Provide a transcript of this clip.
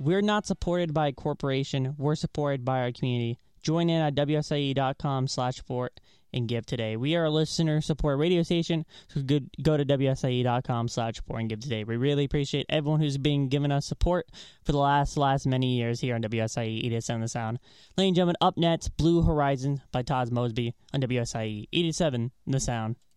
We're not supported by a corporation. We're supported by our community. Join in at WSIE.com/support and give today. We are a listener support radio station, so go to WSIE.com/support and give today. We really appreciate everyone who's been giving us support for the last many years here on WSIE 87 The Sound. Ladies and gentlemen, up next, Blue Horizon by Todd Mosby on WSIE 87 The Sound.